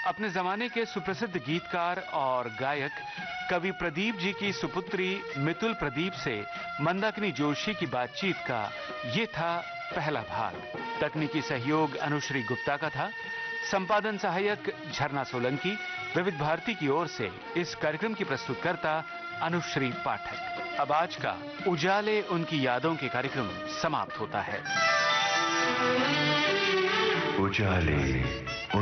अपने जमाने के सुप्रसिद्ध गीतकार और गायक कवि प्रदीप जी की सुपुत्री मितुल प्रदीप से मंदाकिनी जोशी की बातचीत का ये था पहला भाग। तकनीकी सहयोग अनुश्री गुप्ता का था। संपादन सहायक झरना सोलंकी। विविध भारती की ओर से इस कार्यक्रम की प्रस्तुतकर्ता अनुश्री पाठक। अब आज का उजाले उनकी यादों के कार्यक्रम समाप्त होता है। उजाले